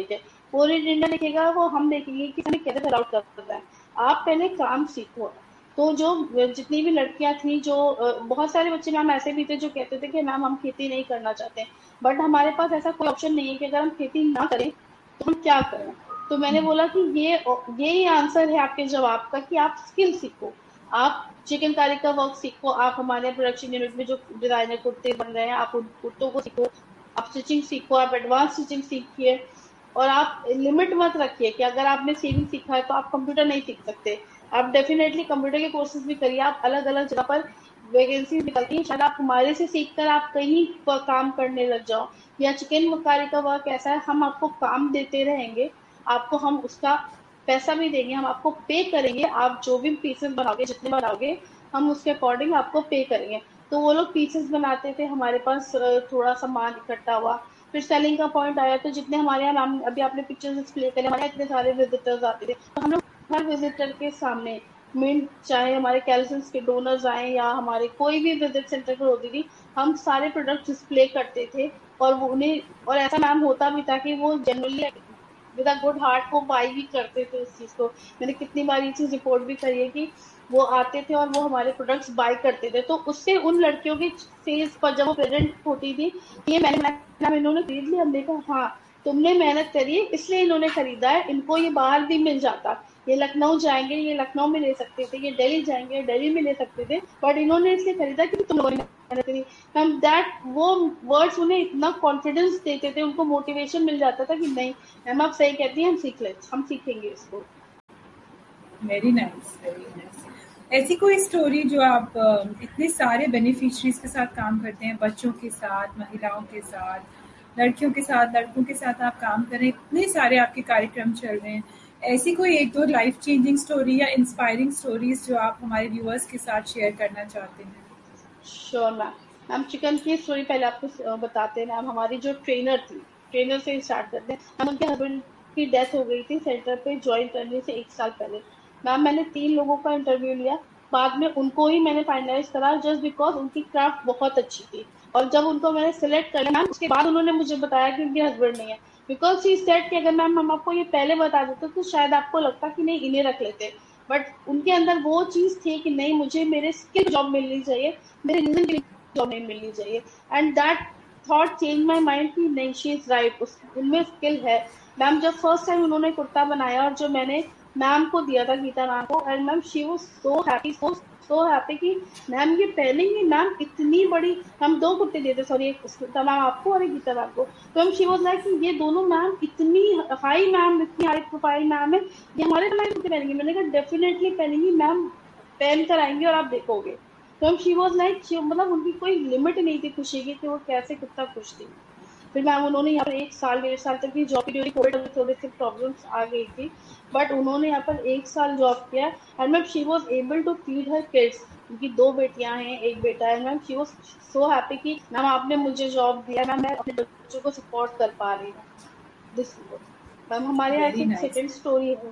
वो रीड इंडिया लिखेगा, वो हम देखेंगे कि हमें कैसे फिल आउट करना है। आप पहले काम सीखो। तो जो जितनी भी लड़कियां थी, जो बहुत सारे बच्चे मैम ऐसे भी थे जो कहते थे कि मैम हम खेती नहीं करना चाहते, बट हमारे पास ऐसा कोई ऑप्शन नहीं है कि अगर हम खेती ना करें तो हम क्या करें। तो मैंने बोला कि ये यही आंसर है आपके जवाब का, कि आप स्किल सीखो, आप चिकनकारी का वर्क सीखो, आप हमारे प्रोडक्शन यूनिट में जो डिजाइनर कुर्ते बन रहे हैं आप उन कुर्तों को सीखो, आप स्टिचिंग सीखो, आप एडवांस स्टिचिंग सीखिए। और आप लिमिट मत रखिए कि अगर आपने सेविंग सीखा है तो आप कंप्यूटर नहीं सीख सकते। आप डेफिनेटली कंप्यूटर के कोर्सेज भी करिए, आप अलग अलग जगह पर वैकेंसी निकलती है, शायद आप हमारे से सीखकर आप कहीं पर काम करने लग जाओ। या चिकनकारी का वर्क ऐसा है, हम आपको काम देते रहेंगे, आपको हम उसका पैसा भी देंगे, हम आपको पे करेंगे, आप जो भी पीसेस बनाओगे, जितने बनाओगे हम उसके अकॉर्डिंग आपको पे करेंगे। तो वो लोग पीसेस बनाते थे, हमारे पास थोड़ा सामान इकट्ठा हुआ, फिर सेलिंग का पॉइंट आया, तो जितने हमारे यहाँ नाम अभी आपने पिक्चर्स डिस्प्ले करे, हमारे इतने सारे विजिटर्स आते थे, तो हम लोग हर विजिटर के सामने मिंट, चाहे हमारे कैल्सियस के डोनर्स आए या हमारे कोई भी विजिट सेंटर पर होती थी, हम सारे प्रोडक्ट डिस्प्ले करते थे। और वो उन्हें, और ऐसा मैम होता भी था कि वो generally with a good heart वो बाई भी करते थे उस चीज को। मैंने कितनी बार ये चीज रिपोर्ट भी करी है कि वो आते थे और वो हमारे प्रोडक्ट्स बाय करते थे। तो उससे उन लड़कियों की फेस पर जब वो प्रेजेंट होती थी, ये मैंने इन्होंने खरीद लिया, हमने कहा हाँ तुमने मेहनत करी है इसलिए इन्होंने खरीदा है, इनको ये बाहर भी मिल जाता, ये लखनऊ जाएंगे ये लखनऊ में ले सकते थे, ये दिल्ली जाएंगे दिल्ली में ले सकते थे, बट इन्होंने इसलिए खरीदा क्योंकि तुम लोगों ने मेहनत करी। हम दैट वो वर्ड्स उन्हें इतना कॉन्फिडेंस देते थे, उनको मोटिवेशन मिल जाता था कि नहीं मैम आप सही कहती हैं, हम सीख ले हम सीखेंगे इसको। Very nice, very nice. ऐसी कोई स्टोरी जो आप इतने सारे बेनिफिशरीज के साथ काम करते हैं, बच्चों के साथ, महिलाओं के साथ, लड़कियों के साथ, लड़कों के साथ आप काम कर रहे हैं, इतने सारे आपके कार्यक्रम चल रहे हैं, ऐसी कोई एक दो लाइफ चेंजिंग स्टोरी या इंस्पायरिंग स्टोरीज जो आप हमारे व्यूअर्स के साथ शेयर करना चाहते हैं? Sure ma'am. मैम चिकन की स्टोरी पहले आपको बताते हैं मैम। हमारी जो ट्रेनर थी, ट्रेनर से स्टार्ट करते हैं। मैम उनके हस्बैंड की डेथ हो गई थी सेंटर पे ज्वाइन करने से एक साल पहले। मैम मैंने तीन लोगों का इंटरव्यू लिया, बाद में उनको ही मैंने फाइनलाइज करा जस्ट बिकॉज उनकी क्राफ्ट बहुत अच्छी थी। और जब उनको मैंने सिलेक्ट कर लिया मैम, उसके बाद उन्होंने मुझे बताया कि उनके हस्बैंड नहीं है, बिकॉज शी सेड कि अगर मैम हम आपको ये पहले बता देते तो शायद आपको लगता कि नहीं इन्हें रख लेते, बट उनके अंदर वो चीज थी कि नहीं मुझे मेरे स्किल जॉब मिलनी चाहिए, मेरे रीजन के लिए जॉब नहीं मिलनी चाहिए। And that thought change my mind कि नहीं शी इज राइट, उनमें स्किल है। मैम जब फर्स्ट टाइम उन्होंने कुर्ता बनाया और जो मैंने मैम को दिया था, गीता मैम को, and ma'am she was so happy, so so happy कि मैम ये पहनेंगी। मैम इतनी बड़ी, हम दो कुर्ते दिए थे, सॉरी एक गीता मैम आपको और एक गीता मैम को, तो मैम शी वाज लाइक कि ये दोनों मैम इतनी हाई, मैम इतनी हाई प्रोफाइल मैम है, ये हमारे बनाए कुर्ते पहनेंगी। मैंने कहा डेफिनेटली पहनेंगी मैम, पहन कर आएंगे और आप देखोगे। तो शी वाज लाइक, मतलब उनकी कोई लिमिट नहीं थी खुशी की कि वो कैसे कितना खुश थी। फिर मैम उन्होंने यहाँ पर एक साल डेढ़ साल तक की जॉब की, ड्यूरिंग कोविड थोड़े से प्रॉब्लम्स आ गई थी, बट उन्होंने यहाँ पर एक साल जॉब किया। And ma'am she was able to feed her kids, उनकी दो बेटियां हैं एक बेटा है। Ma'am she was so happy कि मैम आपने मुझे जॉब दिया, मैम मैं अपने बच्चों को सपोर्ट कर पा रही हूँ। दिस मैम हमारे यहाँ एक सेकेंड स्टोरी है,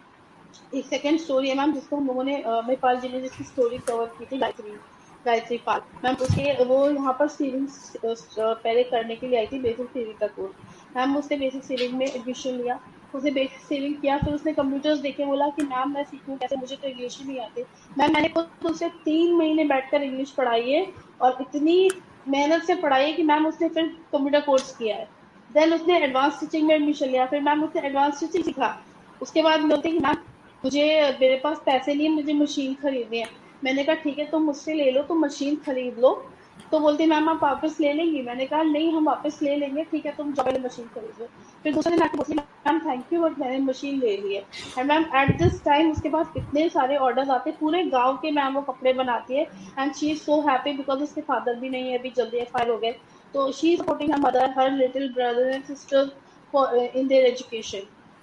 एक सेकेंड स्टोरी है मैम जिसको हम लोगों ने महिपाल जी ने जिसकी स्टोरी कवर की थी, गायत्री गायत्री पाल मैम। उसके वो यहाँ पर सीलिंग पहले करने के लिए आई थी, बेसिक सीलिंग का कोर्स। मैम उसने बेसिक सीलिंग में एडमिशन लिया, उसने बेसिक सीलिंग किया, फिर उसने कंप्यूटर्स देखे, बोला कि मैम मैं सीखूं कैसे, मुझे तो इंग्लिश ही नहीं आती। मैम मैंने खुद उससे तीन महीने बैठकर इंग्लिश पढ़ाई है और इतनी मेहनत से पढ़ाई है कि मैम उसने फिर कंप्यूटर कोर्स किया है। देन उसने एडवांस स्टिचिंग में एडमिशन लिया, फिर मैम उसने एडवांस स्टिचिंग सीखा। उसके बाद बोलते कि मैम मुझे, मेरे पास पैसे नहीं है, मुझे मशीन खरीदनी है। मैंने कहा ठीक है तुम मुझसे ले लो, तुम मशीन खरीद लो। तो बोलते मैम आप वापस ले लेंगी, मैंने कहा नहीं हम वापस ले लेंगे, ठीक है तुम पहले मशीन खरीद लो। फिर दूसरे दिन आके बोलती मैम थैंक यू बट मैंने मशीन ले ली है। And ma'am at this time उसके पास इतने सारे ऑर्डर्स आते, पूरे गाँव के मैम वो कपड़े बनाती है। And she is so happy because उसके फादर भी नहीं है, अभी जल्दी एक्सपायर हो गए, तो she is supporting her mother, her little brother and sister for in their education.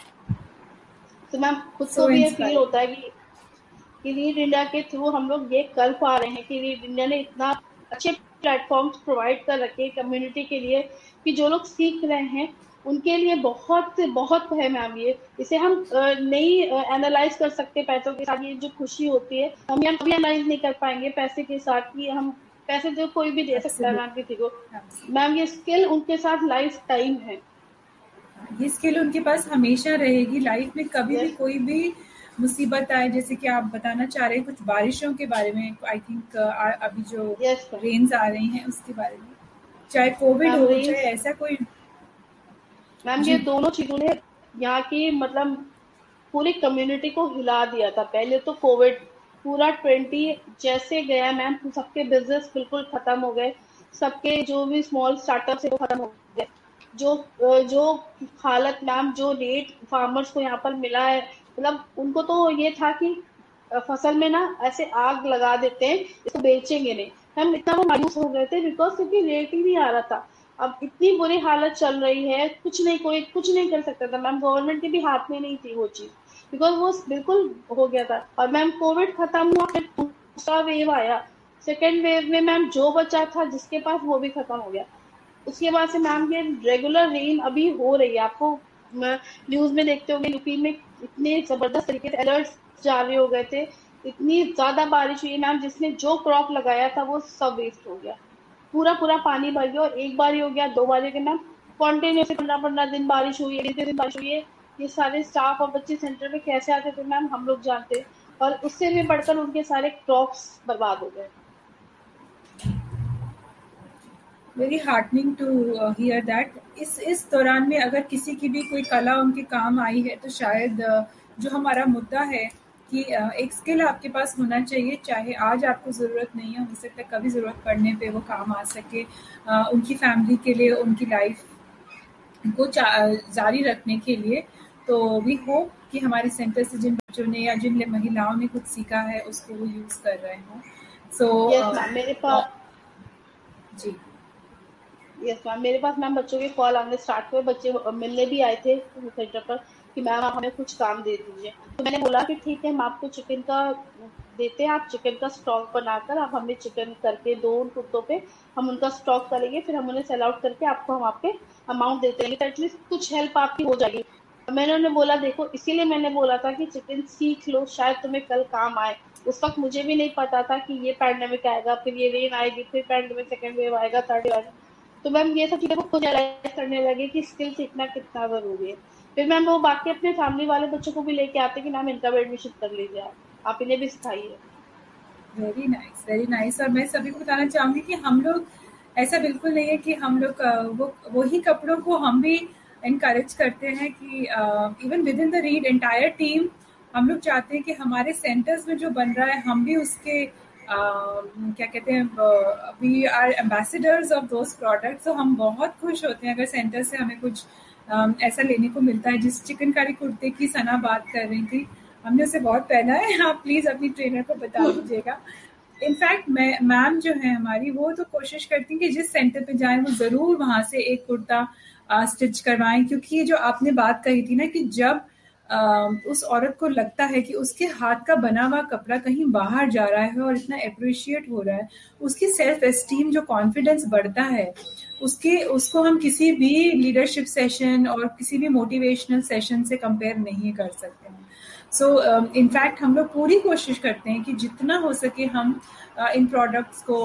तो मैम खुद को भी ये फील होता है कि कि रीड इंडिया के थ्रू हम लोग ये कर पा रहे हैं कि रीड इंडिया ने इतना अच्छे प्लेटफॉर्म्स प्रोवाइड कर रखे कम्युनिटी के लिए कि जो लोग सीख रहे हैं उनके लिए बहुत बहुत है मैम। ये इसे हम नहीं एनालाइज कर सकते पैसों के साथ, ये जो खुशी होती है हम यहाँ कभी एनालाइज नहीं कर पाएंगे पैसे के साथ, कि हम पैसे जो कोई भी दे सकता है मैम किसी को, मैम ये स्किल उनके साथ लाइफ टाइम है। ये स्किल उनके पास हमेशा रहेगी लाइफ में, कभी भी Yes. कोई भी मुसीबत आए, जैसे कि आप बताना चाह रहे हैं कुछ बारिशों के बारे में, आई थिंक अभी जो Yes, ma'am. रेन्स आ रही हैं उसके बारे में, चाहे कोविड मैम हो रेंज चाहे ऐसा कोई। मैम जी ये दोनों चीजों ने यहाँ की मतलब पूरी कम्युनिटी को हिला दिया था। पहले तो कोविड पूरा ट्वेंटी जैसे गया मैम, सबके बिजनेस बिल्कुल खत्म हो गए, सबके जो भी स्मॉल स्टार्टअप है वो खत्म हो गए। जो अ, जो हालत मैम, जो रेट फार्मर्स को यहाँ पर मिला है, मतलब उनको तो ये था कि अ, फसल में ना ऐसे आग लगा देते हैं, इसको बेचेंगे नहीं। मैम इतना वो मायूस हो गए थे बिकॉज क्योंकि रेट ही नहीं आ रहा था। अब इतनी बुरी हालत चल रही है, कुछ नहीं, कोई कुछ नहीं कर सकता था मैम, गवर्नमेंट के भी हाथ में नहीं थी वो चीज, बिकॉज वो बिल्कुल हो गया था। और मैम कोविड खत्म हुआ, फिर दूसरा वेव आया, सेकेंड वेव में मैम जो बचा था जिसके पास वो भी खत्म हो गया। उसके बाद से मैम ये रेगुलर रेन अभी हो रही है, आपको न्यूज में देखते होंगे यूपी में इतने जबरदस्त तरीके से अलर्ट जारी हो गए थे, इतनी ज्यादा बारिश हुई मैम, जिसने जो क्रॉप लगाया था वो सब वेस्ट हो गया, पूरा पूरा पानी भर गया। और एक बार ही हो गया, दो बार हो गया मैम, कॉन्टिन्यूसली पंद्रह पंद्रह दिन बारिश हुई है, बीस दिन बारिश हुई है। ये सारे स्टाफ और बच्चे सेंटर पे कैसे आते थे मैम, हम लोग जानते हैं। और उससे भी बढ़कर उनके सारे क्रॉप्स बर्बाद हो गए। Very heartening to here that. इस इस दौरान में अगर किसी की भी कोई कला उनके काम आई है तो शायद uh, जो हमारा मुद्दा है कि uh, एक स्किल आपके पास होना चाहिए, चाहे आज आपको ज़रूरत नहीं है, हो सकता है कभी ज़रूरत पड़ने पे वो काम आ सके uh, उनकी फैमिली के लिए, उनकी लाइफ को जारी रखने के लिए। तो वी होप कि हमारे सेंटर से जिन बच्चों ने या जिन महिलाओं ने कुछ सीखा है उसको वो यूज़ कर रहे हों। सो यस मैम, मेरे पास जी यस मैम मेरे पास मैम बच्चों के कॉल आने स्टार्ट हुए, बच्चे मिलने भी आए थे सेंटर पर कि मैम आप हमें कुछ काम दे दीजिए। तो मैंने बोला कि ठीक है, हम आपको चिकन का देते हैं, आप चिकन का स्टॉक बनाकर आप हमें चिकन करके दो उन कुत्तों पे, हम उनका स्टॉक करेंगे, फिर हम उन्हें सेल आउट करके आपको हम आपके अमाउंट देते रहेंगे, तो एटलीस्ट कुछ हेल्प आपकी हो जाएगी। मैंने उन्हें बोला देखो, इसीलिए मैंने बोला था कि चिकन सीख लो, शायद तुम्हें कल काम आए। उस वक्त मुझे भी नहीं पता था कि ये पैंडेमिक आएगा, फिर ये रेन आएगी, फिर पैंडेमिक सेकेंड वेव आएगा, थर्ड वेव आएगा। तो मैम ये सब चीजें को खुद रियलाइज करने लगे कि स्किल सीखना कितना जरूरी है। फिर मैम वो बाकी अपने फैमिली वाले बच्चों को भी लेके आते कि मैम इनका भी एडमिशन कर लीजिए, आप आप इन्हें भी सिखाइए। Very nice, very nice. और मैं सभी को बताना चाहूँगी कि हम लोग ऐसा बिल्कुल नहीं है कि हम लोग अ, वो वही कपड़ों को हम भी इनकरेज करते हैं कि even with in the read entire team हम लोग चाहते हैं कि हमारे सेंटर्स में जो बन रहा है हम भी उसके uh, क्या कहते हैं, we are ambassadors of those products. तो हम बहुत खुश होते हैं अगर सेंटर से हमें कुछ um, ऐसा लेने को मिलता है। जिस चिकनकारी कुर्ते की सना बात कर रही थी, हमने उसे बहुत पहना है, आप प्लीज अपनी ट्रेनर को बता दीजिएगा। इनफैक्ट मैं मैम जो है हमारी, वो तो कोशिश करती हैं कि जिस सेंटर पे जाएं वो जरूर वहां से एक कुर्ता स्टिच करवाएं, क्योंकि ये जो आपने बात कही थी ना कि जब आ, उस औरत को लगता है कि उसके हाथ का बना हुआ कपड़ा कहीं बाहर जा रहा है और इतना अप्रिशिएट हो रहा है, उसकी सेल्फ एस्टीम, जो कॉन्फिडेंस बढ़ता है, उसके उसको हम किसी भी लीडरशिप सेशन और किसी भी मोटिवेशनल सेशन से कंपेयर नहीं कर सकते हैं। सो इनफैक्ट हम लोग पूरी कोशिश करते हैं कि जितना हो सके हम uh, इन प्रोडक्ट्स को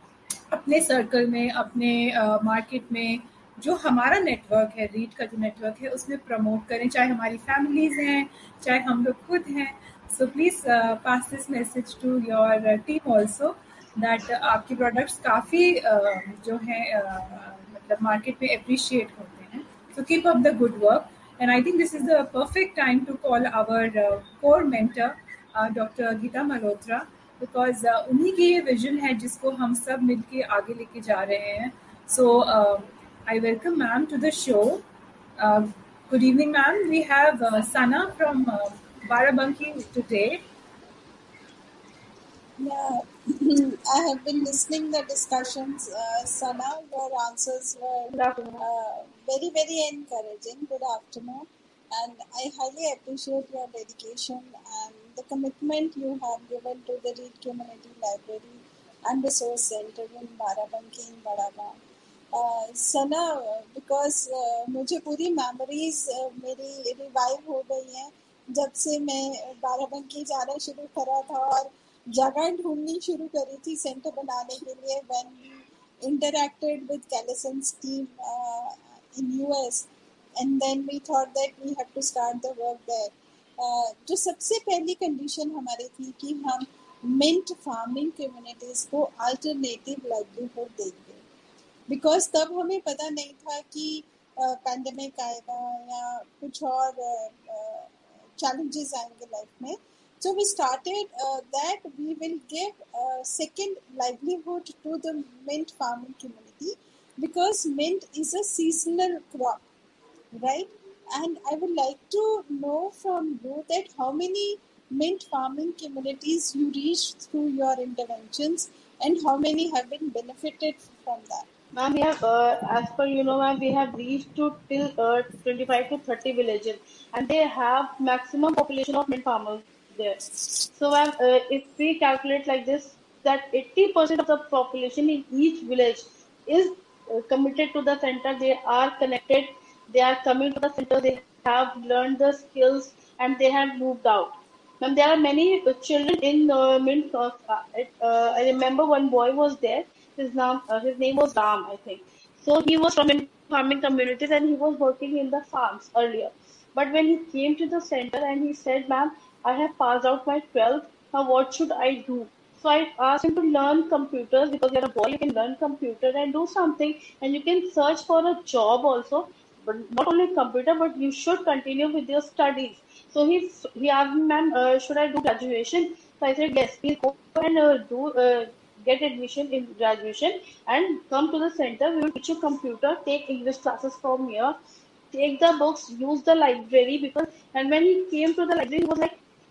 अपने सर्कल में, अपने मार्केट uh, में जो हमारा नेटवर्क है, रीड का जो नेटवर्क है, उसमें प्रमोट करें, चाहे हमारी फैमिलीज हैं, चाहे हम लोग खुद हैं। So please pass this message to your team also that आपके प्रोडक्ट्स काफ़ी uh, जो है uh, मतलब मार्केट में अप्रिशिएट होते हैं। So keep up the good work. And I think this is the perfect time to call our uh, core mentor, uh, Doctor Geeta Malhotra, because uh, उन्हीं की ये विजन है जिसको हम सब मिलके आगे लेके जा रहे हैं। So uh, I welcome ma'am to the show. Uh, good evening, ma'am. We have uh, Sana from uh, Barabanki today. Yeah, I have been listening the discussions. Uh, Sana, your answers were uh, very, very encouraging. Good afternoon. And I highly appreciate your dedication and the commitment you have given to the Reed Community Library and Resource Center in Barabanki in Badagaon. Uh, Sana, because uh, मुझे पूरी memories uh, मेरी revive हो गई हैं जब से मैं बाराबंकी जाना शुरू करा था और जगह ढूंढनी शुरू करी थी सेंटर बनाने के लिए। when we interacted with Callison's team uh, in U S and then we thought that we have to start the work there. Uh, जो सबसे पहली कंडीशन हमारी थी कि हम मिंट फार्मिंग कम्युनिटीज को अल्टरनेटिव लाइवलीहुड देंगे, बिकॉज तब हमें पता नहीं था कि पैंडेमिक uh, आएगा या कुछ और चैलेंजेस uh, uh, आएंगे लाइफ में. So we started uh, that we will give a second livelihood to the mint farming community, because mint is a seasonal crop, right? And I would like to know from you that how many mint farming communities you reached through your interventions and how many have been benefited from that. Ma'am, we have, uh, as per you know, ma'am, we have reached to till uh, twenty-five to thirty villages, and they have maximum population of mint farmers there. So, ma'am, uh, if we calculate like this, that eighty percent of the population in each village is uh, committed to the center. They are connected. They are coming to the center. They have learned the skills and they have moved out. Ma'am, there are many uh, children in uh, mint. Uh, uh, I remember one boy was there. His name, uh, his name was Ram, I think. So he was from mint farming communities and he was working in the farms earlier. But when he came to the center and he said, "Ma'am, I have passed out my twelfth. Now what should I do?" So I asked him to learn computers, because you're a boy, you can learn computer and do something, and you can search for a job also. But not only computer, but you should continue with your studies. So he he asked me, "Ma'am, uh, should I do graduation?" So I said, "Yes, please go and uh, do uh, get admission in graduation and come to the center. We will teach you computer. Take English classes from here. Take the books, use the library." Because and when he came to the library, he was like,